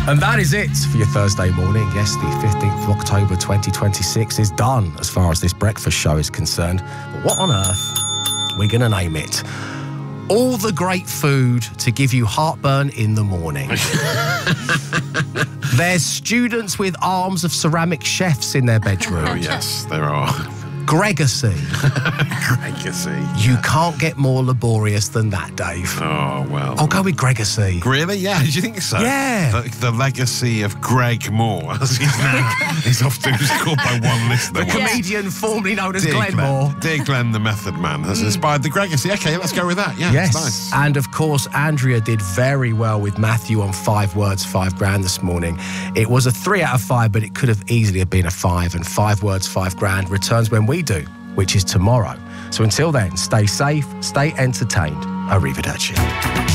And that is it for your Thursday morning. Yes, the 15th of October 2026 is done as far as this breakfast show is concerned. But what on earth are we going to name it? All the great food to give you heartburn in the morning. There's students with arms of ceramic chefs in their bedroom. Oh, yes, there are. Gregacy. Gregacy. You can't get more laborious than that, Dave. Oh, well. I'll go with Gregacy. Really? Yeah, do you think so? Yeah. The legacy of Greg Moore, as he's now he's often called by one listener. The comedian formerly known as Glenn Moore. Dear Glenn, the Method Man, has inspired the Gregacy. Okay, let's go with that. Yeah, yes. Nice. And of course, Andrea did very well with Matthew on 5 words, 5 grand this morning. It was a 3 out of 5, but it could have easily have been a 5. And 5 words, 5 grand returns when we do, which is tomorrow. So until then, stay safe, stay entertained. Arrivederci.